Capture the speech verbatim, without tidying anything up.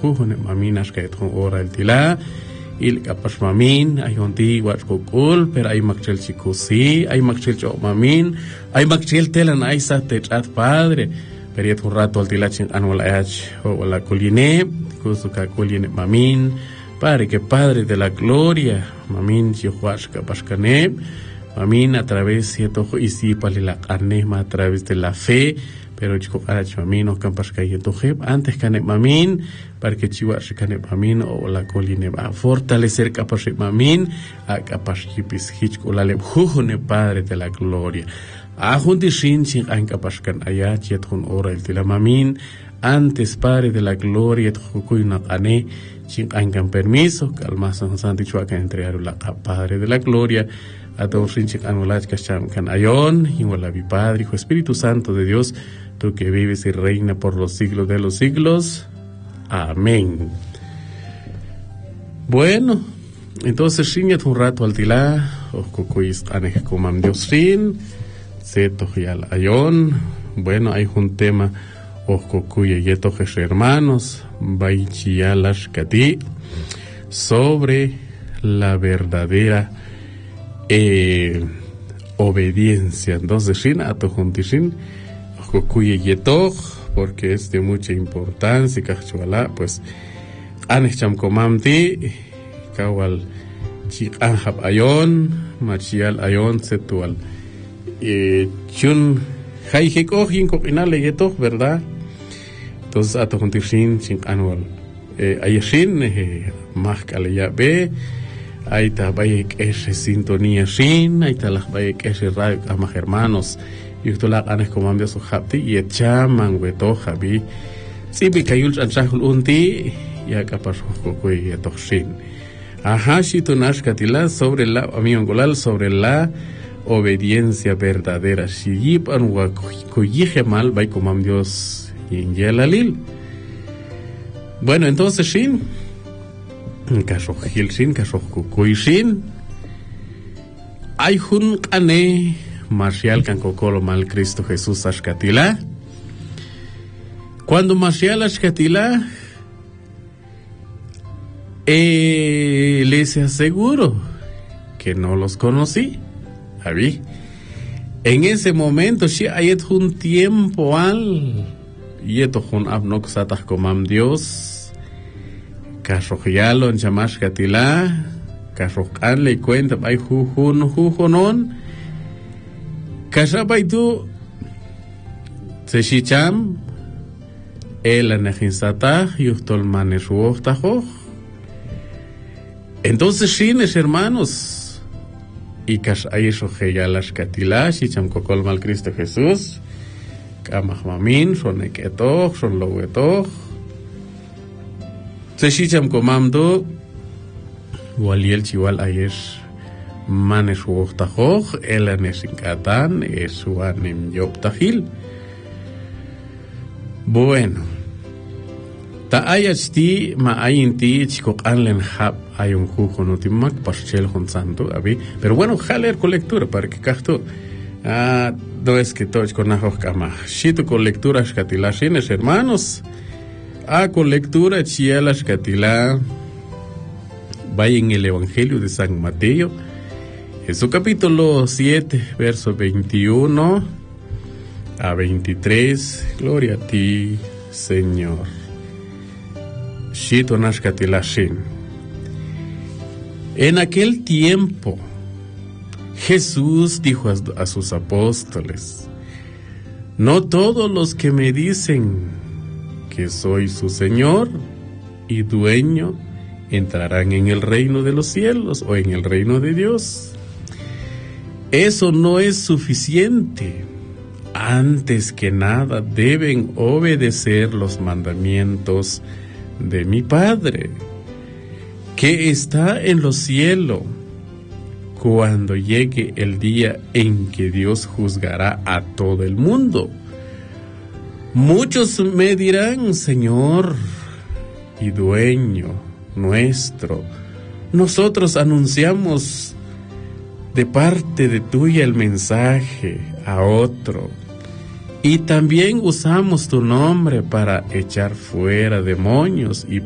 jujune mamin ashka etun ora el tila il kapas mamin ay honti wat kokul pero ay makchel chikusi ay makchel cho mamin ay makchel telan ay sa techat padre pero yet un rato al tila chin anwal ach o la kuline kusuka kuline mamin Padre que Padre de la gloria mamin chihuashka pashkane mamin a través cierto y si pali la carnema a través de la fe pero chico arach mamin o campashka yetoje antes cane mamin para que chihuash cane mamin o la coline va a fortalecer capash mamin a capash hipis hichko la leb jujune Padre de la gloria a junti shin chin an capashkan ayat yetun ora el tila mamin antes Padre de la gloria tujukuyna ane chin an permiso calmas san santi chuaca entregar la Padre de la gloria a todos chin anulach kasham kan ayon y wala bi Padre Hijo Espíritu Santo de Dios tú que vives y reina por los siglos de los siglos. Amén. Bueno, entonces shinyat un rato al tila o kukuis anej kumam Dios rin seto yal ayon. Bueno, hay un tema o kukuye yetojes hermanos baichialash kati sobre la verdadera eh, obediencia. Entonces shin ato juntishin kukuye yetoj porque es de mucha importancia kachuala pues anecham komamti kawal chi anhab ayon machial ayon setual eh, chun haijekojin kopinale yetoj, ¿verdad? Entonces ato juntishin chin anual eh, ayeshin eh, mahkale ya be aita bayek ese sintonía shin aita la bayek ese radio amaj hermanos y tú la ganas como ambos su hapti y echaman weto habi si bi kayul anchahul unti ya capaz ko y toshin ajá si tú nashkatila sobre la amiongolal sobre la obediencia verdadera si yipan wa koyije mal bay como Dios y yelalil. Bueno, entonces shin caso gil shin caso kukuy shin ay hun kane Marcial Cancocolo mal Cristo Jesús Ashkatila. Cuando Marcial Ashkatila eh, les aseguro que no los conocí. ¿Habí? En ese momento, si hay un tiempo al y esto un abnoxatas comam Dios, Carrojialo en Chamashkatila, Carrojan le cuenta, hay jujun jujunon. Kashabaitu Seshicham El Anejinsatah Yuhtol Maneshuotajo. Entonces, shines hermanos, y Kashayesho Heyalash Katila, Shicham Kokol Mal Cristo Jesús, Kamahmamin, son Eketoch, son Lowetoch, Seshicham Komamdo, Waliel Chiwal Ayesh. Manes uochtajoj, el anesinkatan, eso anem yoptajil. Bueno, ta ayachti ma ayinti chikok anlen hab ayun jujonotimak parchel jon santo abi, pero bueno, jaler con lectura para que cachto ah no es que toch con ajoj kama. Shito con lectura shkatila shines hermanos. A con lectura chiala shkatila vaya en el Evangelio de San Mateo. En su capítulo siete, verso veintiuno a veintitrés, gloria a ti, Señor. Shito nashkatilashin. En aquel tiempo, Jesús dijo a, a sus apóstoles: no todos los que me dicen que soy su Señor y dueño entrarán en el reino de los cielos o en el reino de Dios. Eso no es suficiente. Antes que nada deben obedecer los mandamientos de mi Padre, que está en los cielos, cuando llegue el día en que Dios juzgará a todo el mundo. Muchos me dirán: Señor y dueño nuestro, nosotros anunciamos de parte de tuya el mensaje a otro, y también usamos tu nombre para echar fuera demonios y